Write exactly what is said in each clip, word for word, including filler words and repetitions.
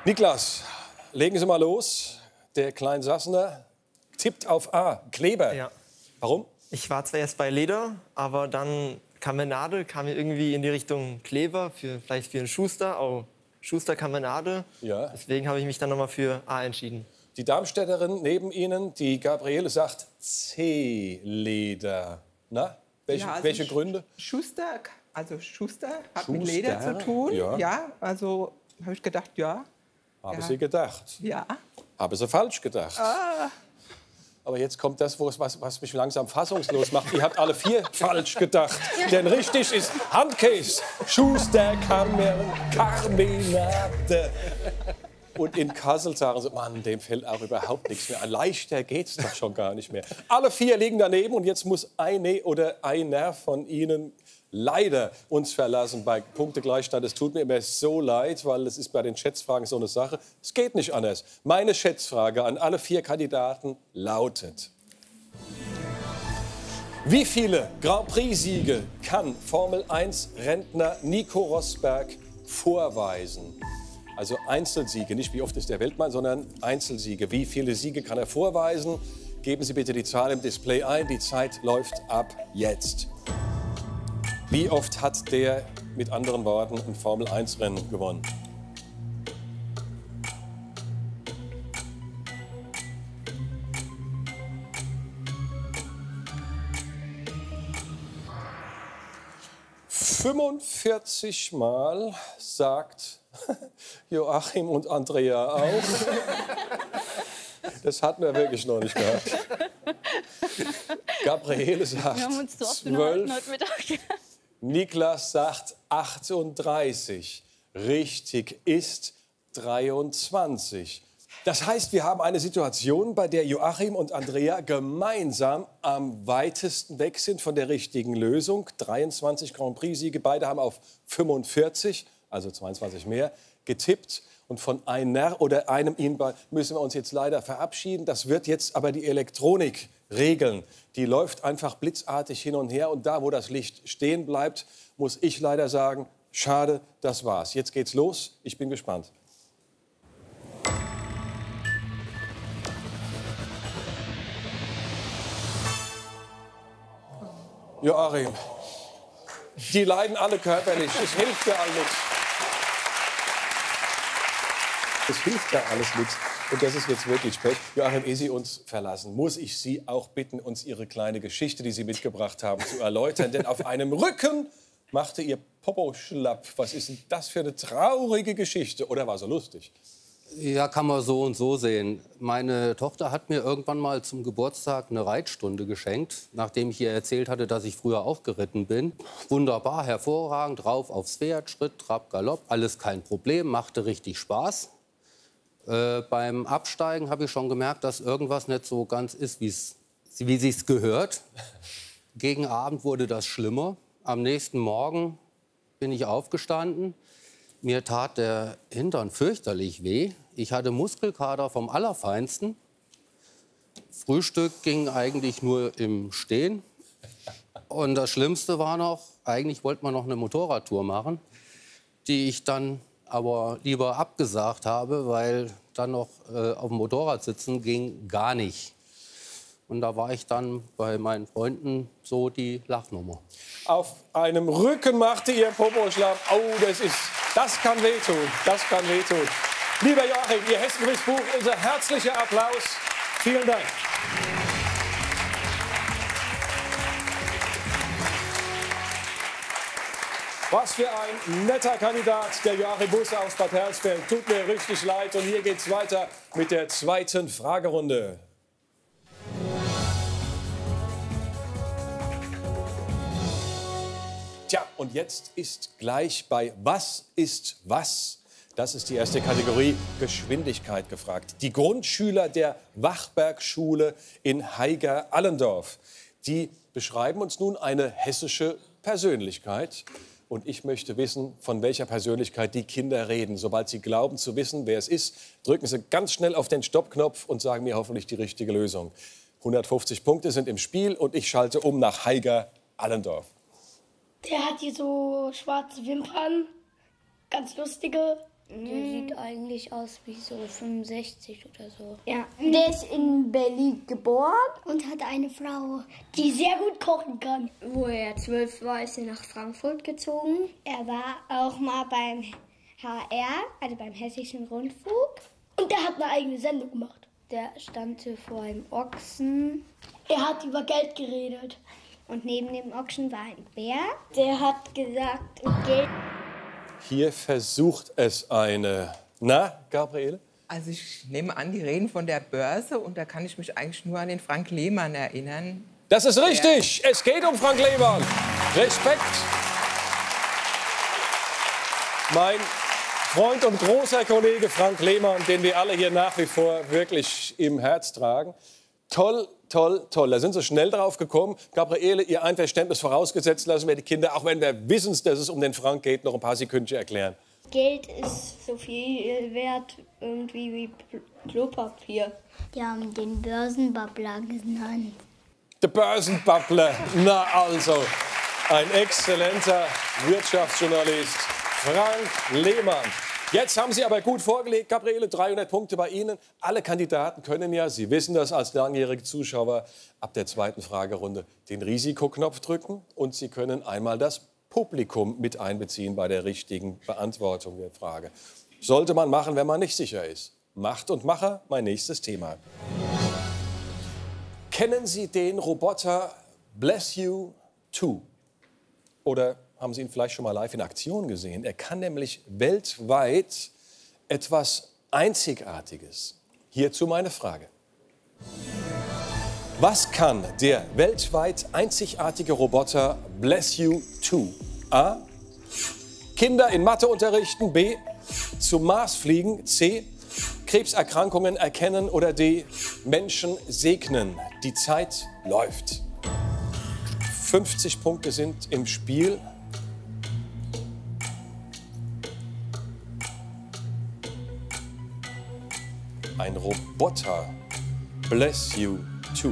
Niklas, legen Sie mal los. Der Kleinsassener tippt auf A, Kleber. Ja. Warum? Ich war zwar erst bei Leder, aber dann kam mir Nadel, kam mir irgendwie in die Richtung Kleber, für, vielleicht für einen Schuster, auch Schuster kam mir Nadel. Ja. Deswegen habe ich mich dann nochmal für A entschieden. Die Darmstädterin neben Ihnen, die Gabriele, sagt C-Leder. Na, welche, Ja, also welche Sch- Gründe? Schuster, also Schuster hat mit Schuster, Leder zu tun. ja. Ja, also habe ich gedacht, ja. Haben Ja. Sie gedacht? Ja. Haben Sie falsch gedacht. Ah. Aber jetzt kommt das, wo es- was, was mich langsam fassungslos macht. Ihr habt alle vier falsch gedacht. Denn richtig ist Handkäse, Schuster, Kammer, Carmenade. Und in Kassel sagen sie, Mann, dem fällt auch überhaupt nichts mehr. Leichter geht's doch schon gar nicht mehr. Alle vier liegen daneben und jetzt muss eine oder einer von ihnen leider uns verlassen bei Punktegleichstand. Es tut mir immer so leid, weil es ist bei den Schätzfragen so eine Sache. Es geht nicht anders. Meine Schätzfrage an alle vier Kandidaten lautet: Wie viele Grand Prix-Siege kann Formel eins Rentner Nico Rosberg vorweisen? Also Einzelsiege, nicht wie oft ist der Weltmeister, sondern Einzelsiege. Wie viele Siege kann er vorweisen? Geben Sie bitte die Zahl im Display ein. Die Zeit läuft ab jetzt. Wie oft hat der, mit anderen Worten, ein Formel eins Rennen gewonnen? fünfundvierzig Mal, sagt Joachim und Andrea auch. Das hatten wir wirklich noch nicht gehabt. Gabriele sagt Wir haben uns so oft unterhalten zwölf. heute Mittag. Niklas sagt achtunddreißig. Richtig ist dreiundzwanzig. Das heißt, wir haben eine Situation, bei der Joachim und Andrea gemeinsam am weitesten weg sind von der richtigen Lösung. dreiundzwanzig Grand Prix-Siege, beide haben auf fünfundvierzig, also zweiundzwanzig mehr, getippt. Und von einer oder einem ihnen müssen wir uns jetzt leider verabschieden. Das wird jetzt aber die Elektronik regeln. Die läuft einfach blitzartig hin und her. Und da, wo das Licht stehen bleibt, muss ich leider sagen, schade, das war's. Jetzt geht's los. Ich bin gespannt. Joachim, die leiden alle körperlich. Es hilft ja alles nichts. Es hilft ja alles nichts. Und das ist jetzt wirklich Pech. Joachim, ehe Sie uns verlassen, muss ich Sie auch bitten, uns Ihre kleine Geschichte, die Sie mitgebracht haben, zu erläutern. Denn auf einem Rücken machte Ihr Popo schlapp. Was ist denn das für eine traurige Geschichte? Oder war so lustig? Ja, kann man so und so sehen. Meine Tochter hat mir irgendwann mal zum Geburtstag eine Reitstunde geschenkt, nachdem ich ihr erzählt hatte, dass ich früher auch geritten bin. Wunderbar, hervorragend, drauf aufs Pferd, Schritt, Trab, Galopp, alles kein Problem, machte richtig Spaß. Äh, beim Absteigen habe ich schon gemerkt, dass irgendwas nicht so ganz ist, wie's, wie sich's gehört. Gegen Abend wurde das schlimmer. Am nächsten Morgen bin ich aufgestanden. Mir tat der Hintern fürchterlich weh. Ich hatte Muskelkater vom Allerfeinsten. Frühstück ging eigentlich nur im Stehen. Und das Schlimmste war noch, eigentlich wollte man noch eine Motorradtour machen, die ich dann aber lieber abgesagt habe, weil dann noch äh, auf dem Motorrad sitzen ging gar nicht. Und da war ich dann bei meinen Freunden so die Lachnummer. Auf einem Rücken machte Ihr Popo schlapp. Oh, das ist, das kann wehtun, das kann wehtun. Lieber Joachim, Ihr Hessen-Quiz-Buch, unser herzlicher Applaus. Vielen Dank. Was für ein netter Kandidat, der Joachim Busse aus Bad Hersfeld. Tut mir richtig leid. Und hier geht's weiter mit der zweiten Fragerunde. Tja, und jetzt ist gleich bei Was ist was? Das ist die erste Kategorie, Geschwindigkeit gefragt. Die Grundschüler der Wachbergschule in Haiger-Allendorf, die beschreiben uns nun eine hessische Persönlichkeit. Und ich möchte wissen, von welcher Persönlichkeit die Kinder reden. Sobald Sie glauben zu wissen, wer es ist, drücken Sie ganz schnell auf den Stoppknopf und sagen mir hoffentlich die richtige Lösung. hundertfünfzig Punkte sind im Spiel und ich schalte um nach Haiger-Allendorf. Der hat hier so schwarze Wimpern, ganz lustige. Der sieht eigentlich aus wie so fünfundsechzig oder so. Ja, der ist in Berlin geboren. Und hat eine Frau, die sehr gut kochen kann. Wo er zwölf war, ist er nach Frankfurt gezogen. Er war auch mal beim H R, also beim Hessischen Rundfunk. Und der hat eine eigene Sendung gemacht. Der stand vor einem Ochsen. Er hat über Geld geredet. Und neben dem Ochsen war ein Bär. Der hat gesagt, Geld... Hier versucht es eine. Na, Gabriele? Also ich nehme an, die reden von der Börse und da kann ich mich eigentlich nur an den Frank Lehmann erinnern. Das ist richtig. Es geht um Frank Lehmann. Respekt. Mein Freund und großer Kollege Frank Lehmann, den wir alle hier nach wie vor wirklich im Herz tragen. Toll, toll, toll. Da sind Sie schnell drauf gekommen. Gabriele, Ihr Einverständnis vorausgesetzt, lassen wir die Kinder, auch wenn wir wissen, dass es um den Frank geht, noch ein paar Sekündchen erklären. Geld ist so viel wert irgendwie wie Klopapier. Die haben den Börsenbabbler genannt. Der Börsenbabbler. Na also, ein exzellenter Wirtschaftsjournalist, Frank Lehmann. Jetzt haben Sie aber gut vorgelegt, Gabriele, dreihundert Punkte bei Ihnen. Alle Kandidaten können ja, Sie wissen das als langjährige Zuschauer, ab der zweiten Fragerunde den Risikoknopf drücken. Und Sie können einmal das Publikum mit einbeziehen bei der richtigen Beantwortung der Frage. Sollte man machen, wenn man nicht sicher ist. Macht und Macher, mein nächstes Thema. Kennen Sie den Roboter Bless You zwei? Oder haben Sie ihn vielleicht schon mal live in Aktion gesehen? Er kann nämlich weltweit etwas Einzigartiges. Hierzu meine Frage. Was kann der weltweit einzigartige Roboter Bless You zwei? A. Kinder in Mathe unterrichten. B. Zum Mars fliegen. C. Krebserkrankungen erkennen. Oder D. Menschen segnen. Die Zeit läuft. fünfzig Punkte sind im Spiel. Ein Roboter. Bless You zwei.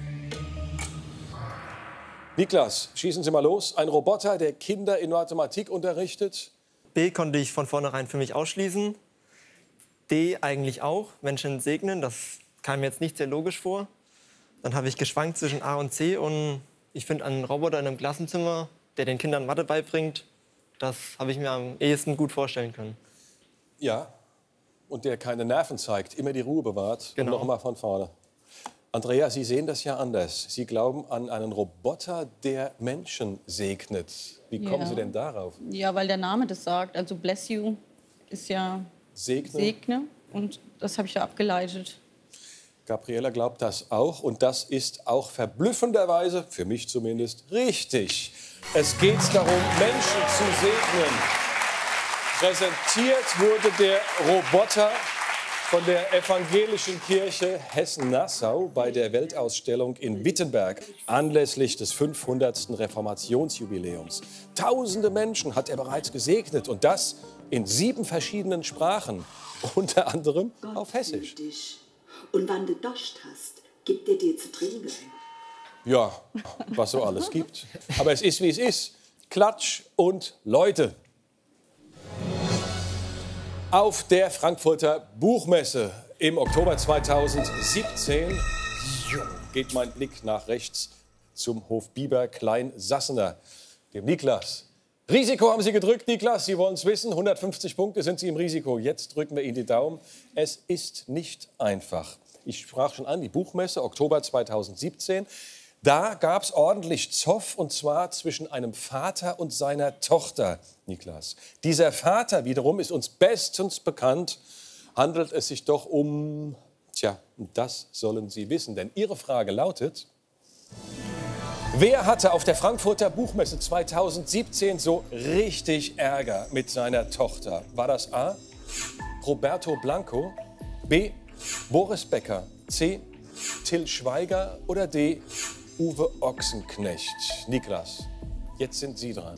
Niklas, schießen Sie mal los. Ein Roboter, der Kinder in Mathematik unterrichtet. B konnte ich von vornherein für mich ausschließen. D eigentlich auch, Menschen segnen. Das kam mir jetzt nicht sehr logisch vor. Dann habe ich geschwankt zwischen A und C. Und ich finde, einen Roboter in einem Klassenzimmer, der den Kindern Mathe beibringt, das habe ich mir am ehesten gut vorstellen können. Ja, und der keine Nerven zeigt, immer die Ruhe bewahrt. Genau. Und noch mal von vorne. Andrea, Sie sehen das ja anders. Sie glauben an einen Roboter, der Menschen segnet. Wie kommen Ja. Sie denn darauf? Ja, weil der Name das sagt. Also Bless You ist ja Segne? Segne und das habe ich da abgeleitet. Gabriela glaubt das auch. Und das ist auch verblüffenderweise, für mich zumindest, richtig. Es geht darum, Menschen zu segnen. Präsentiert wurde der Roboter von der Evangelischen Kirche Hessen-Nassau bei der Weltausstellung in Wittenberg anlässlich des fünfhundertsten Reformationsjubiläums. Tausende Menschen hat er bereits gesegnet und das in sieben verschiedenen Sprachen, unter anderem Gott auf Hessisch. Dich. Und wenn du Durst hast, gibt er dir zu trinken. Ja, was so alles gibt. Aber es ist, wie es ist. Klatsch und Leute. Auf der Frankfurter Buchmesse im Oktober zweitausendsiebzehn geht mein Blick nach rechts zum Hof Biber Klein-Sassener, dem Niklas. Risiko haben Sie gedrückt, Niklas. Sie wollen es wissen. hundertfünfzig Punkte sind Sie im Risiko. Jetzt drücken wir Ihnen die Daumen. Es ist nicht einfach. Ich sprach schon an, die Buchmesse, Oktober zweitausendsiebzehn. Da gab es ordentlich Zoff, und zwar zwischen einem Vater und seiner Tochter, Niklas. Dieser Vater wiederum ist uns bestens bekannt. Handelt es sich doch um... Tja, das sollen Sie wissen, denn Ihre Frage lautet... Wer hatte auf der Frankfurter Buchmesse zweitausendsiebzehn so richtig Ärger mit seiner Tochter? War das A. Roberto Blanco, B. Boris Becker, C. Till Schweiger oder D. Uwe Ochsenknecht? Niklas, jetzt sind Sie dran.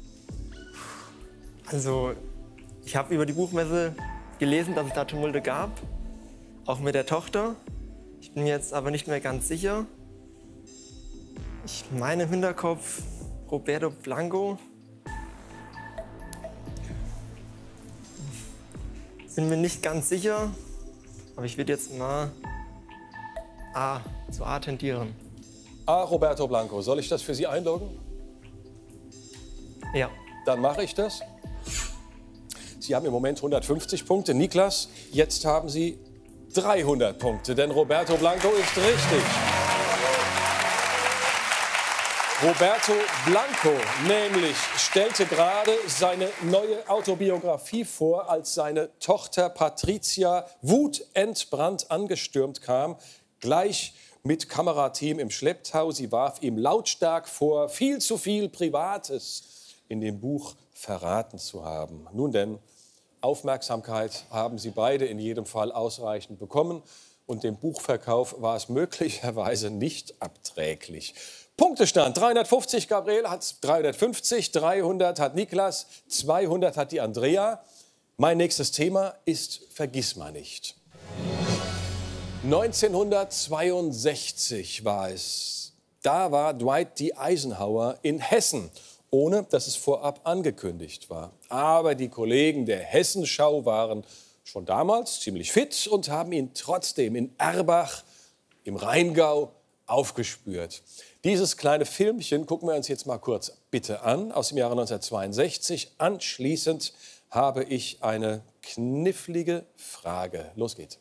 Also, ich habe über die Buchmesse gelesen, dass es da Tumulte gab, auch mit der Tochter. Ich bin mir jetzt aber nicht mehr ganz sicher. Ich meine im Hinterkopf Roberto Blanco. bin mir nicht ganz sicher, aber ich würde jetzt mal A, zu A tendieren. A. Roberto Blanco. Soll ich das für Sie einloggen? Ja. Dann mache ich das. Sie haben im Moment hundertfünfzig Punkte. Niklas, jetzt haben Sie dreihundert Punkte, denn Roberto Blanco ist richtig. Roberto Blanco nämlich stellte gerade seine neue Autobiografie vor, als seine Tochter Patricia wutentbrannt angestürmt kam, gleich mit Kamerateam im Schlepptau. Sie warf ihm lautstark vor, viel zu viel Privates in dem Buch verraten zu haben. Nun denn, Aufmerksamkeit haben Sie beide in jedem Fall ausreichend bekommen. Und dem Buchverkauf war es möglicherweise nicht abträglich. Punktestand: dreihundertfünfzig, Gabriel hat dreihundertfünfzig, dreihundert hat Niklas, zweihundert hat die Andrea. Mein nächstes Thema ist Vergissmeinnicht. neunzehnhundertzweiundsechzig war es. Da war Dwight D. Eisenhower in Hessen, ohne dass es vorab angekündigt war. Aber die Kollegen der Hessenschau waren schon damals ziemlich fit und haben ihn trotzdem in Erbach im Rheingau aufgespürt. Dieses kleine Filmchen gucken wir uns jetzt mal kurz bitte an, aus dem Jahre neunzehnhundertzweiundsechzig. Anschließend habe ich eine knifflige Frage. Los geht's.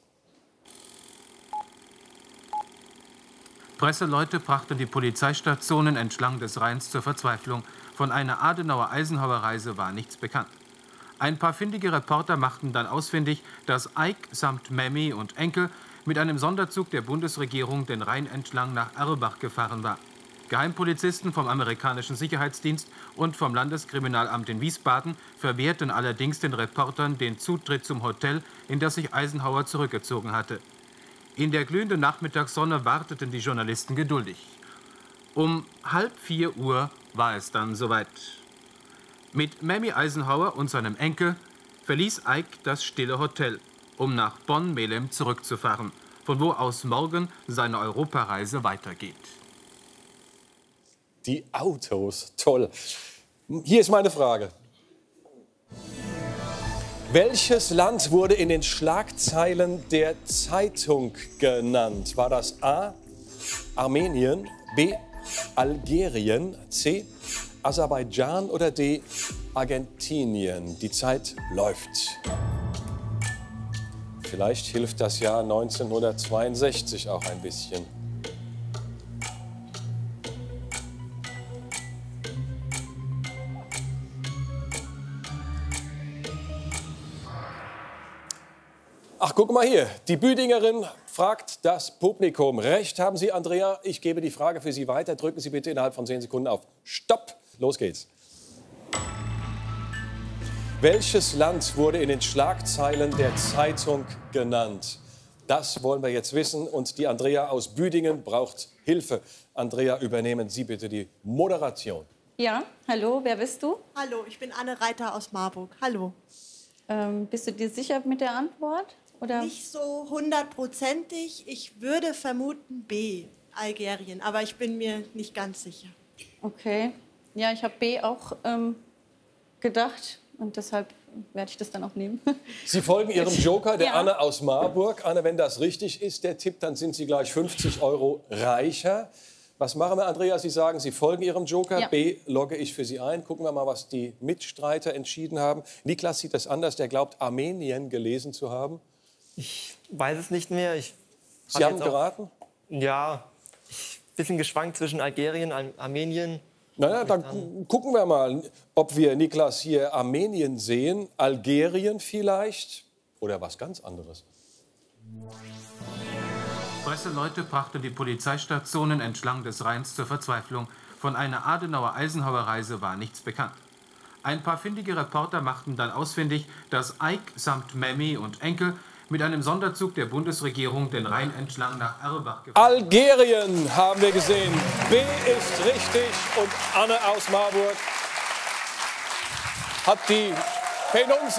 Presseleute brachten die Polizeistationen entlang des Rheins zur Verzweiflung. Von einer Adenauer-Eisenhower-Reise war nichts bekannt. Ein paar findige Reporter machten dann ausfindig, dass Ike samt Mammy und Enkel mit einem Sonderzug der Bundesregierung den Rhein entlang nach Erbach gefahren war. Geheimpolizisten vom amerikanischen Sicherheitsdienst und vom Landeskriminalamt in Wiesbaden verwehrten allerdings den Reportern den Zutritt zum Hotel, in das sich Eisenhower zurückgezogen hatte. In der glühenden Nachmittagssonne warteten die Journalisten geduldig. Um halb vier Uhr war es dann soweit. Mit Mammy Eisenhower und seinem Enkel verließ Ike das stille Hotel, um nach Bonn-Melem zurückzufahren, von wo aus morgen seine Europareise weitergeht. Die Autos, toll. Hier ist meine Frage. Welches Land wurde in den Schlagzeilen der Zeitung genannt? War das A. Armenien, B. Algerien, C. Aserbaidschan oder D. Argentinien? Die Zeit läuft. Vielleicht hilft das Jahr neunzehnhundertzweiundsechzig auch ein bisschen. Ach, guck mal hier. Die Büdingerin fragt das Publikum. Recht haben Sie, Andrea. Ich gebe die Frage für Sie weiter. Drücken Sie bitte innerhalb von zehn Sekunden auf Stopp. Los geht's. Welches Land wurde in den Schlagzeilen der Zeitung genannt? Das wollen wir jetzt wissen. Und die Andrea aus Büdingen braucht Hilfe. Andrea, übernehmen Sie bitte die Moderation. Ja, hallo, wer bist du? Hallo, ich bin Anne Reiter aus Marburg. Hallo. Ähm, bist du dir sicher mit der Antwort? Oder? Nicht so hundertprozentig. Ich würde vermuten B, Algerien. Aber ich bin mir nicht ganz sicher. Okay. Ja, ich habe B auch ähm, gedacht. Und deshalb werde ich das dann auch nehmen. Sie folgen Ihrem Joker, der Ja. Anne aus Marburg. Anne, wenn das richtig ist, der Tipp, dann sind Sie gleich fünfzig Euro reicher. Was machen wir, Andrea? Sie sagen, Sie folgen Ihrem Joker. Ja. B logge ich für Sie ein. Gucken wir mal, was die Mitstreiter entschieden haben. Niklas sieht das anders. Der glaubt, Armenien gelesen zu haben. Ich weiß es nicht mehr. Ich Sie hab haben jetzt auch- geraten? Ja, ich ein bisschen geschwankt zwischen Algerien und Armenien. Naja, dann gu- gucken wir mal, ob wir, Niklas, hier Armenien sehen. Algerien vielleicht oder was ganz anderes. Presseleute brachten die Polizeistationen entlang des Rheins zur Verzweiflung. Von einer Adenauer-Eisenhower-Reise war nichts bekannt. Ein paar findige Reporter machten dann ausfindig, dass Ike samt Mammy und Enkel mit einem Sonderzug der Bundesregierung den Rhein entlang nach Erbach gefahren. Algerien haben wir gesehen. B ist richtig und Anne aus Marburg hat die Penunze.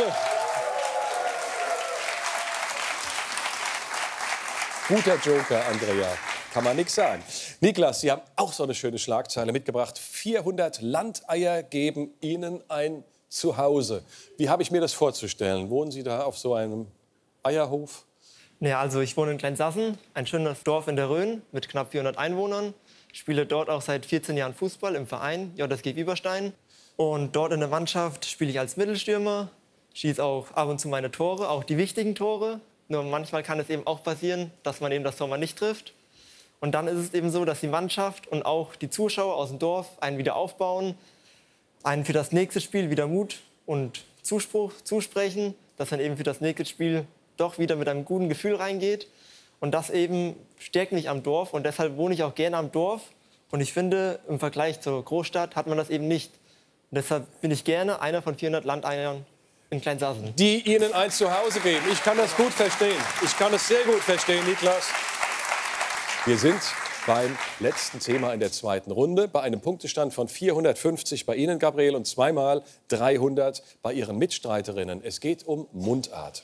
Guter Joker, Andrea. Kann man nichts sagen. Niklas, Sie haben auch so eine schöne Schlagzeile mitgebracht. vierhundert Landeier geben Ihnen ein zu Hause. Wie habe ich mir das vorzustellen? Wohnen Sie da auf so einem Eierhof? Ja, also ich wohne in Kleinsassen, ein schönes Dorf in der Rhön mit knapp vierhundert Einwohnern. Ich spiele dort auch seit vierzehn Jahren Fußball im Verein J S G Bieberstein. Und dort in der Mannschaft spiele ich als Mittelstürmer, schieße auch ab und zu meine Tore, auch die wichtigen Tore. Nur manchmal kann es eben auch passieren, dass man eben das Tor mal nicht trifft. Und dann ist es eben so, dass die Mannschaft und auch die Zuschauer aus dem Dorf einen wieder aufbauen, einen für das nächste Spiel wieder Mut und Zuspruch zusprechen, dass man eben für das nächste Spiel doch wieder mit einem guten Gefühl reingeht. Und das eben stärkt mich am Dorf und deshalb wohne ich auch gerne am Dorf. Und ich finde, im Vergleich zur Großstadt hat man das eben nicht. Und deshalb bin ich gerne einer von vierhundert Landeiern in Kleinsassen. Die Ihnen ein Zuhause geben. Ich kann das gut verstehen. Ich kann es sehr gut verstehen, Niklas. Wir sind beim letzten Thema in der zweiten Runde. Bei einem Punktestand von vierhundertfünfzig bei Ihnen, Gabriele, und zweimal dreihundert bei Ihren Mitstreiterinnen. Es geht um Mundart.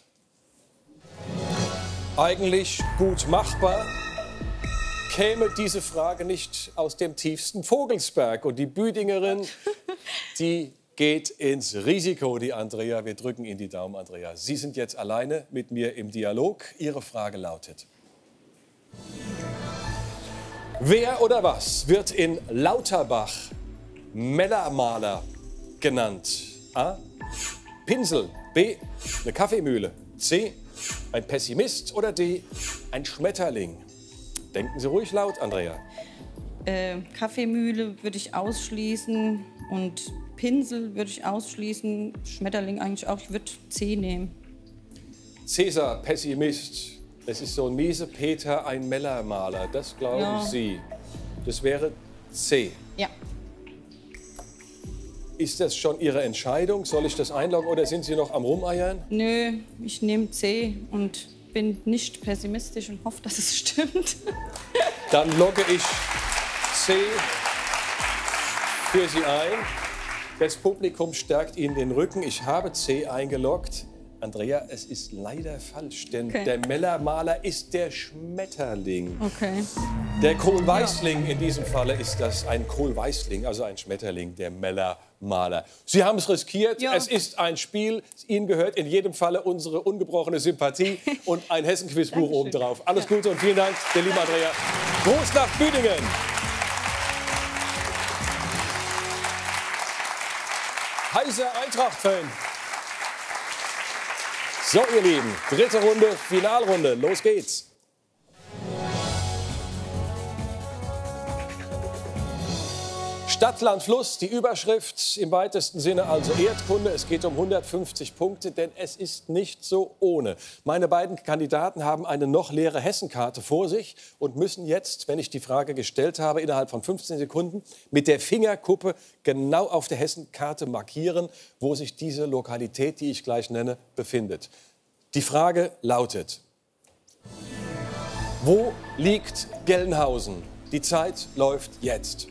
Eigentlich gut machbar, käme diese Frage nicht aus dem tiefsten Vogelsberg. Und die Büdingerin, die geht ins Risiko, die Andrea. Wir drücken Ihnen die Daumen, Andrea. Sie sind jetzt alleine mit mir im Dialog. Ihre Frage lautet: Wer oder was wird in Lauterbach Mellermaler genannt? A. Pinsel. B. Eine Kaffeemühle. C. Ein Pessimist. Oder D. Ein Schmetterling. Denken Sie ruhig laut, Andrea. Äh, Kaffeemühle würde ich ausschließen und Pinsel würde ich ausschließen. Schmetterling eigentlich auch. Ich würde C nehmen. Cäsar, Pessimist. Es ist so ein miese Peter, ein Mellermaler. Das glauben Ja. Sie. Das wäre C. Ja. Ist das schon Ihre Entscheidung? Soll ich das einloggen oder sind Sie noch am Rumeiern? Nö, ich nehme C und bin nicht pessimistisch und hoffe, dass es stimmt. Dann logge ich C für Sie ein. Das Publikum stärkt Ihnen den Rücken. Ich habe C eingeloggt. Andrea, es ist leider falsch, denn Okay. der Mellermaler ist der Schmetterling. Okay. Der Kohlweißling, in diesem Falle ist das ein Kohlweißling, also ein Schmetterling, der Mellermaler. Sie haben es riskiert, Ja. es ist ein Spiel. Ihnen gehört in jedem Falle unsere ungebrochene Sympathie und ein Hessen-Quizbuch obendrauf. Alles Gute und vielen Dank, der liebe Andrea. Gruß nach Büdingen. Heißer Eintracht-Fan. So, ihr Lieben, dritte Runde, Finalrunde. Los geht's. Stadt, Land, Fluss, die Überschrift im weitesten Sinne also Erdkunde. Es geht um hundertfünfzig Punkte, denn es ist nicht so ohne. Meine beiden Kandidaten haben eine noch leere Hessenkarte vor sich und müssen jetzt, wenn ich die Frage gestellt habe, innerhalb von fünfzehn Sekunden mit der Fingerkuppe genau auf der Hessenkarte markieren, wo sich diese Lokalität, die ich gleich nenne, befindet. Die Frage lautet: Wo liegt Gelnhausen? Die Zeit läuft jetzt.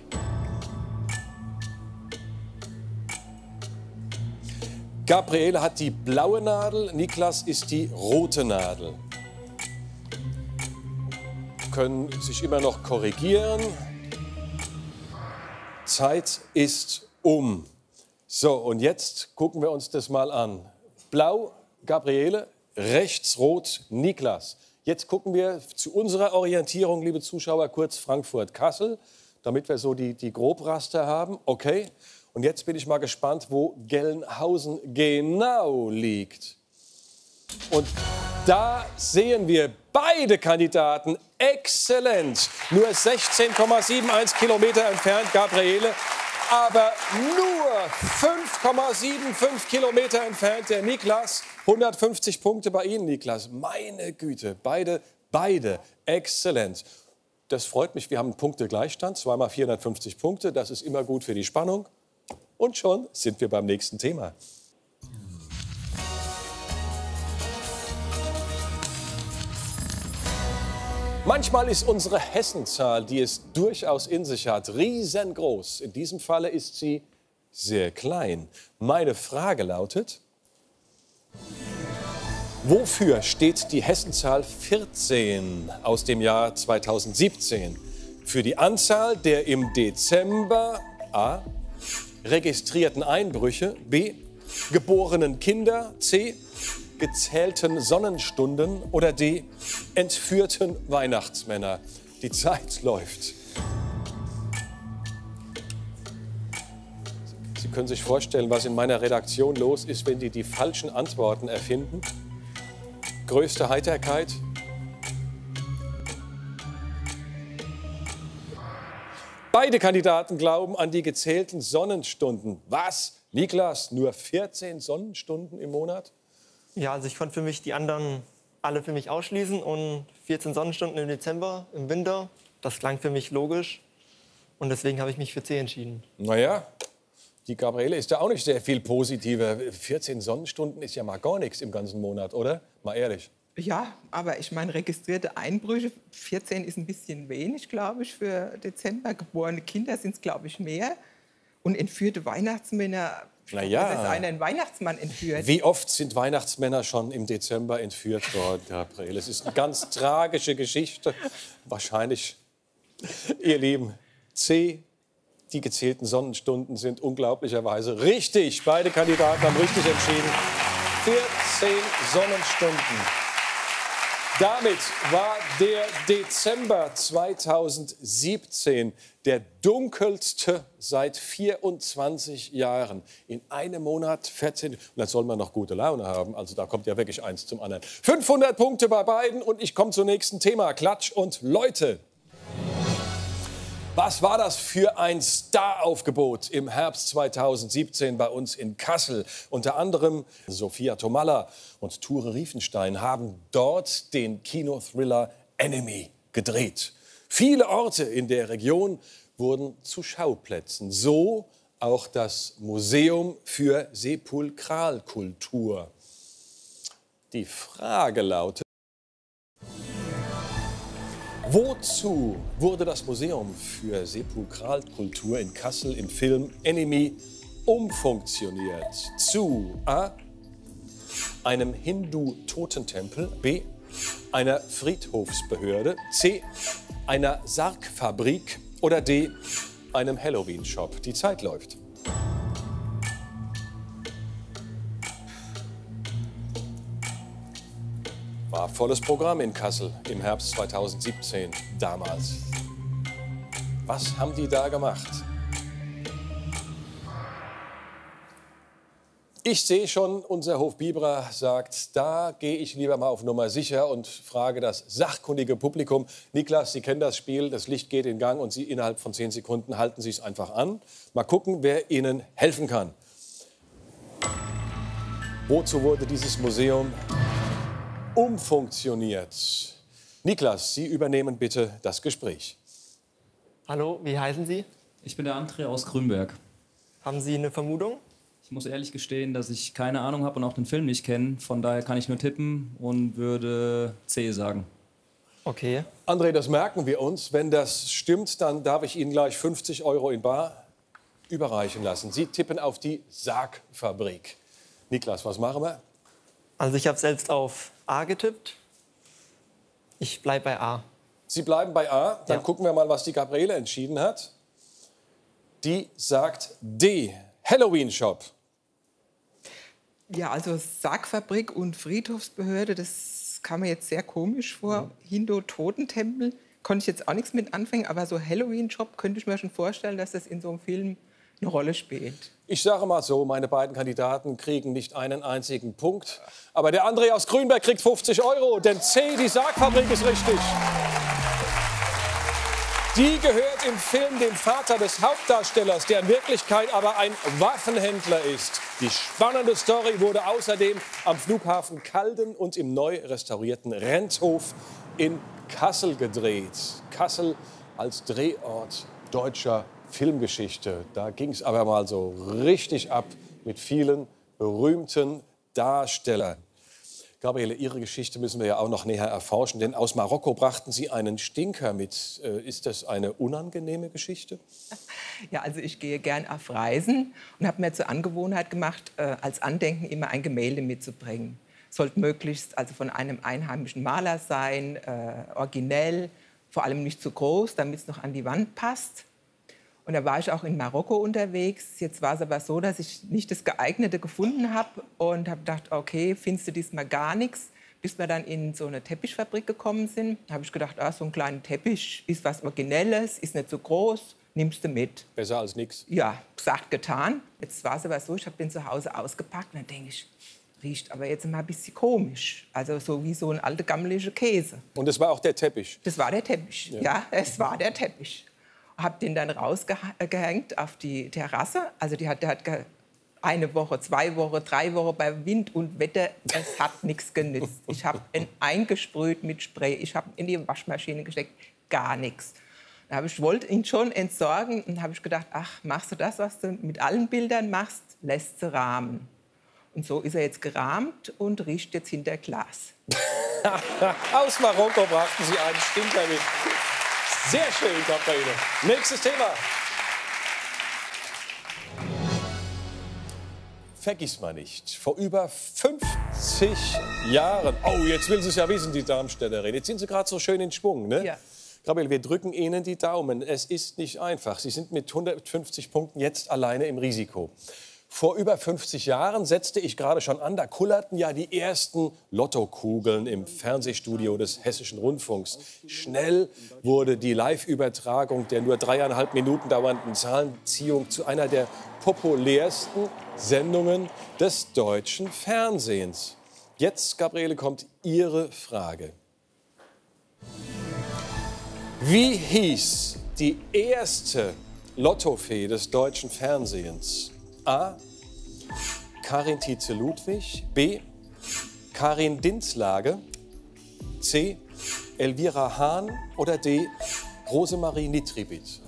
Gabriele hat die blaue Nadel, Niklas ist die rote Nadel. Können sich immer noch korrigieren. Zeit ist um. So, und jetzt gucken wir uns das mal an. Blau, Gabriele, rechts rot, Niklas. Jetzt gucken wir zu unserer Orientierung, liebe Zuschauer, kurz Frankfurt-Kassel, damit wir so die, die Grobraster haben. Okay. Und jetzt bin ich mal gespannt, wo Gelnhausen genau liegt. Und da sehen wir beide Kandidaten exzellent. Nur sechzehn Komma einundsiebzig Kilometer entfernt, Gabriele. Aber nur fünf Komma fünfundsiebzig Kilometer entfernt der Niklas. hundertfünfzig Punkte bei Ihnen, Niklas. Meine Güte, beide, beide exzellent. Das freut mich. Wir haben einen Punktegleichstand, zweimal vierhundertfünfzig Punkte. Das ist immer gut für die Spannung. Und schon sind wir beim nächsten Thema. Manchmal ist unsere Hessenzahl, die es durchaus in sich hat, riesengroß. In diesem Falle ist sie sehr klein. Meine Frage lautet: Wofür steht die Hessenzahl vierzehn aus dem Jahr zweitausendsiebzehn? Für die Anzahl der im Dezember A. registrierten Einbrüche, B. geborenen Kinder, C, gezählten Sonnenstunden oder D, entführten Weihnachtsmänner. Die Zeit läuft. Sie können sich vorstellen, was in meiner Redaktion los ist, wenn die die falschen Antworten erfinden. Größte Heiterkeit. Beide Kandidaten glauben an die gezählten Sonnenstunden. Was? Niklas, nur vierzehn Sonnenstunden im Monat? Ja, also ich konnte für mich die anderen alle für mich ausschließen und vierzehn Sonnenstunden im Dezember, im Winter, das klang für mich logisch und deswegen habe ich mich für C entschieden. Naja, die Gabriele ist ja auch nicht sehr viel positiver. vierzehn Sonnenstunden ist ja mal gar nichts im ganzen Monat, oder? Mal ehrlich. Ja, aber ich meine, registrierte Einbrüche, vierzehn ist ein bisschen wenig, glaube ich, für Dezember. Geborene Kinder sind es, glaube ich, mehr. Und entführte Weihnachtsmänner, Na ja. dass einer einen Weihnachtsmann entführt. Wie oft sind Weihnachtsmänner schon im Dezember entführt worden, Gabriele? Es ist eine ganz tragische Geschichte. Wahrscheinlich, ihr Lieben, C, die gezählten Sonnenstunden sind unglaublicherweise richtig. Beide Kandidaten haben richtig entschieden. vierzehn Sonnenstunden. Damit war der Dezember zweitausendsiebzehn der dunkelste seit vierundzwanzig Jahren. In einem Monat vierzehn. Und dann soll man noch gute Laune haben. Also da kommt ja wirklich eins zum anderen. fünfhundert Punkte bei beiden. Und ich komme zum nächsten Thema. Klatsch und Leute. Was war das für ein Staraufgebot im Herbst zweitausendsiebzehn bei uns in Kassel? Unter anderem Sophia Tomalla und Ture Riefenstein haben dort den Kinothriller Enemy gedreht. Viele Orte in der Region wurden zu Schauplätzen. So auch das Museum für Sepulkralkultur. Die Frage lautet: Wozu wurde das Museum für Sepulkralkultur in Kassel im Film Enemy umfunktioniert? Zu A, einem Hindu-Totentempel, B, einer Friedhofsbehörde, C, einer Sargfabrik oder D, einem Halloween-Shop. Die Zeit läuft. War volles Programm in Kassel im Herbst zweitausendsiebzehn, damals. Was haben die da gemacht? Ich sehe schon, unser Hofbiberer sagt, da gehe ich lieber mal auf Nummer sicher und frage das sachkundige Publikum. Niklas, Sie kennen das Spiel, das Licht geht in Gang und Sie innerhalb von zehn Sekunden halten Sie es einfach an. Mal gucken, wer Ihnen helfen kann. Wozu wurde dieses Museum umfunktioniert? Niklas, Sie übernehmen bitte das Gespräch. Hallo, wie heißen Sie? Ich bin der André aus Grünberg. Haben Sie eine Vermutung? Ich muss ehrlich gestehen, dass ich keine Ahnung habe und auch den Film nicht kenne. Von daher kann ich nur tippen und würde C sagen. Okay. André, das merken wir uns. Wenn das stimmt, dann darf ich Ihnen gleich fünfzig Euro in bar überreichen lassen. Sie tippen auf die Sargfabrik. Niklas, was machen wir? Also ich habe selbst auf A getippt. Ich bleibe bei A. Sie bleiben bei A. Dann Ja. gucken wir mal, was die Gabriele entschieden hat. Die sagt D, Halloween-Shop. Ja, also Sargfabrik und Friedhofsbehörde, das kam mir jetzt sehr komisch vor. Mhm. Hindu-Totentempel konnte ich jetzt auch nichts mit anfangen, aber so Halloween-Shop könnte ich mir schon vorstellen, dass das in so einem Film eine Rolle spielt. Ich sage mal so, meine beiden Kandidaten kriegen nicht einen einzigen Punkt. Aber der André aus Grünberg kriegt fünfzig Euro, denn C, die Sargfabrik, ist richtig. Die gehört im Film dem Vater des Hauptdarstellers, der in Wirklichkeit aber ein Waffenhändler ist. Die spannende Story wurde außerdem am Flughafen Calden und im neu restaurierten Renthof in Kassel gedreht. Kassel als Drehort deutscher Filmgeschichte. Da ging es aber mal so richtig ab mit vielen berühmten Darstellern. Gabriele, Ihre Geschichte müssen wir ja auch noch näher erforschen, denn aus Marokko brachten Sie einen Stinker mit. Ist das eine unangenehme Geschichte? Ja, also ich gehe gern auf Reisen und habe mir zur Angewohnheit gemacht, äh, als Andenken immer ein Gemälde mitzubringen. Sollte möglichst also von einem einheimischen Maler sein, äh, originell, vor allem nicht zu groß, damit es noch an die Wand passt. Und da war ich auch in Marokko unterwegs. Jetzt war es aber so, dass ich nicht das Geeignete gefunden habe und habe gedacht, okay, findest du diesmal gar nichts. Bis wir dann in so eine Teppichfabrik gekommen sind, habe ich gedacht, ah, so ein kleiner Teppich ist was Originelles, ist nicht so groß, nimmst du mit. Besser als nichts. Ja, gesagt, getan. Jetzt war es aber so, ich habe den zu Hause ausgepackt und dann denke ich, riecht aber jetzt mal ein bisschen komisch. Also so wie so ein alter gammeliger Käse. Und das war auch der Teppich? Das war der Teppich, ja, ja es war der Teppich. Habe den dann rausgehängt auf die Terrasse. Also die hat, der hat eine Woche, zwei Wochen, drei Wochen bei Wind und Wetter. Es hat nichts genützt. Ich habe ihn eingesprüht mit Spray. Ich habe in die Waschmaschine gesteckt. Gar nichts. Da habe ich wollte ihn schon entsorgen und habe ich gedacht, ach, machst du das, was du mit allen Bildern machst, lässt du rahmen. Und so ist er jetzt gerahmt und riecht jetzt hinter Glas. Aus Marokko brachten Sie einen Stinker mit. Sehr schön, Gabriele. Nächstes Thema. Vergiss mal nicht, vor über fünfzig Jahren, oh, jetzt will sie es ja wissen, die Darmstädterin, jetzt sind Sie gerade so schön in Schwung, ne? Ja. Gabriele, wir drücken Ihnen die Daumen. Es ist nicht einfach. Sie sind mit hundertfünfzig Punkten jetzt alleine im Risiko. Vor über fünfzig Jahren setzte ich gerade schon an, da kullerten ja die ersten Lottokugeln im Fernsehstudio des Hessischen Rundfunks. Schnell wurde die Live-Übertragung der nur dreieinhalb Minuten dauernden Zahlenziehung zu einer der populärsten Sendungen des deutschen Fernsehens. Jetzt, Gabriele, kommt Ihre Frage. Wie hieß die erste Lottofee des deutschen Fernsehens? A. Karin Tietze-Ludwig. B. Karin Dinslage. C. Elvira Hahn. Oder D. Rosemarie Nitribit.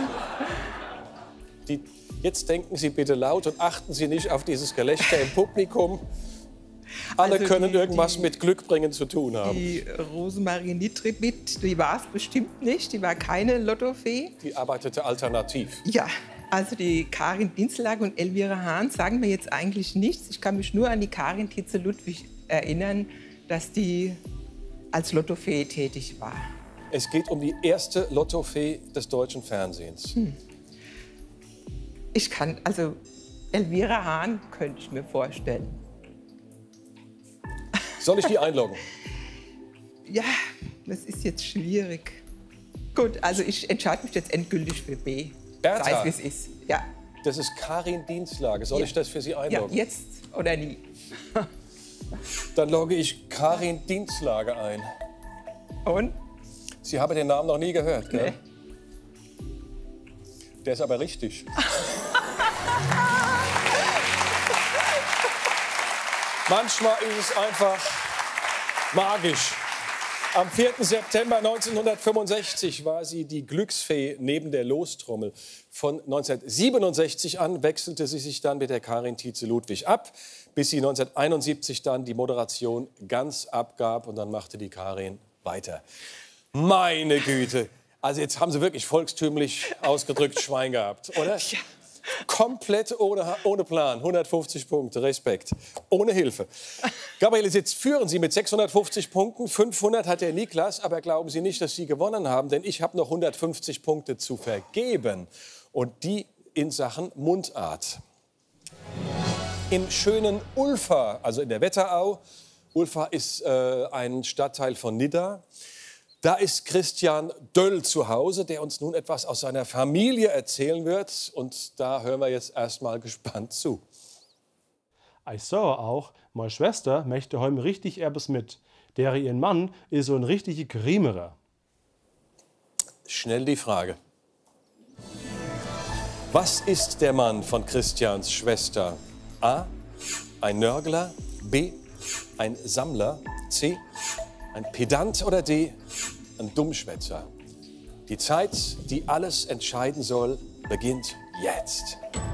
Die, jetzt denken Sie bitte laut und achten Sie nicht auf dieses Gelächter im Publikum. Alle Also können die, irgendwas die, mit Glückbringen zu tun haben. Die Rosemarie Nitribit, die war es bestimmt nicht. Die war keine Lottofee. Die arbeitete alternativ. Ja, also die Karin Dinslage und Elvira Hahn sagen mir jetzt eigentlich nichts. Ich kann mich nur an die Karin Tietze-Ludwig erinnern, dass die als Lottofee tätig war. Es geht um die erste Lottofee des deutschen Fernsehens. Hm. Ich kann, also Elvira Hahn könnte ich mir vorstellen. Soll ich die einloggen? Ja, das ist jetzt schwierig. Gut, also ich entscheide mich jetzt endgültig für B. Bertha. Sei es, wie es ist. Ja. Das ist Karin Dinslage. Soll Ja. ich das für Sie einloggen? Ja, jetzt oder nie. Dann logge ich Karin Dinslage ein. Und? Sie haben den Namen noch nie gehört, gell? Nee. Der ist aber richtig. Manchmal ist es einfach magisch. Am vierten September neunzehnhundertfünfundsechzig war sie die Glücksfee neben der Lostrommel. Von neunzehnhundertsiebenundsechzig an wechselte sie sich dann mit der Karin Tietze-Ludwig ab, bis sie neunzehnhunderteinundsiebzig dann die Moderation ganz abgab und dann machte die Karin weiter. Meine Güte, also jetzt haben Sie wirklich volkstümlich ausgedrückt Schwein gehabt, oder? Ja. Komplett ohne, ohne Plan, hundertfünfzig Punkte, Respekt, ohne Hilfe. Gabriele, jetzt führen Sie mit sechshundertfünfzig Punkten, fünfhundert hat der Niklas, aber glauben Sie nicht, dass Sie gewonnen haben, denn ich habe noch hundertfünfzig Punkte zu vergeben und die in Sachen Mundart. Im schönen Ulfa, also in der Wetterau, Ulfa ist äh, ein Stadtteil von Nidda. Da ist Christian Döll zu Hause, der uns nun etwas aus seiner Familie erzählen wird. Und da hören wir jetzt erst mal gespannt zu. Ich sah auch, meine Schwester möchte heute richtig etwas mit. Der ihren Mann ist so ein richtiger Kriemerer. Schnell die Frage. Was ist der Mann von Christians Schwester? A. Ein Nörgler. B. Ein Sammler. C. Ein Pedant oder D. Ein Dummschwätzer. Die Zeit, die alles entscheiden soll, beginnt jetzt.